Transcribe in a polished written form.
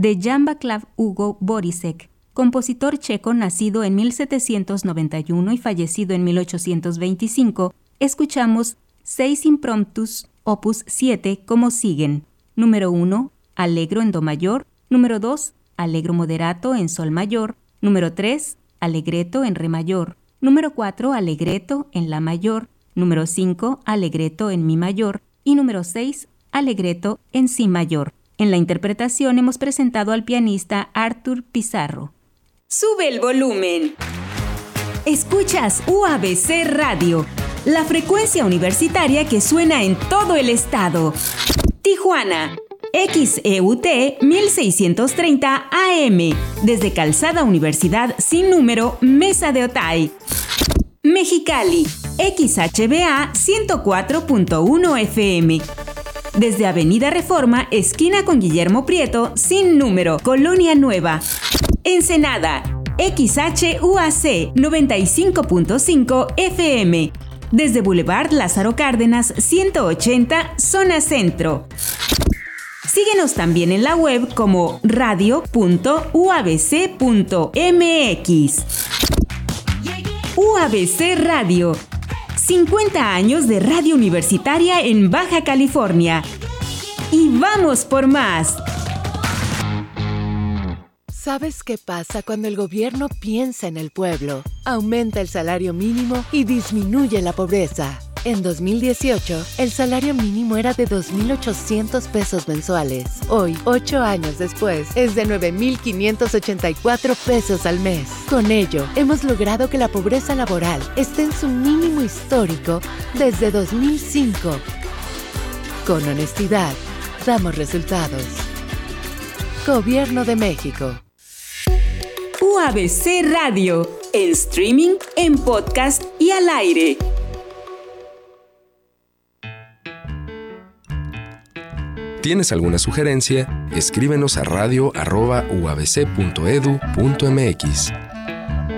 de Jan Václav Hugo Borisek, compositor checo nacido en 1791 y fallecido en 1825, escuchamos 6 impromptus, opus 7, como siguen. Número 1, Allegro en do mayor. Número 2, Allegro moderato en sol mayor. Número 3, Allegretto en re mayor. Número 4, Allegretto en la mayor. Número 5, Allegretto en mi mayor. Y número 6, Allegretto en si mayor. En la interpretación hemos presentado al pianista Arthur Pizarro. ¡Sube el volumen! Escuchas UABC Radio, la frecuencia universitaria que suena en todo el estado. Tijuana, XEUT 1630 AM, desde Calzada Universidad sin número, Mesa de Otay. Mexicali, XHBA 104.1 FM. Desde Avenida Reforma, esquina con Guillermo Prieto, sin número, Colonia Nueva. Ensenada, XHUAC 95.5 FM. Desde Boulevard Lázaro Cárdenas 180, zona centro. Síguenos también en la web como radio.uabc.mx. UABC Radio. 50 años de radio universitaria en Baja California. ¡Y vamos por más! ¿Sabes qué pasa cuando el gobierno piensa en el pueblo? Aumenta el salario mínimo y disminuye la pobreza. En 2018, el salario mínimo era de 2,800 pesos mensuales. Hoy, 8 años después, es de 9,584 pesos al mes. Con ello, hemos logrado que la pobreza laboral esté en su mínimo histórico desde 2005. Con honestidad, damos resultados. Gobierno de México. UABC Radio, en streaming, en podcast y al aire. ¿Tienes alguna sugerencia? Escríbenos a radio@uabc.edu.mx.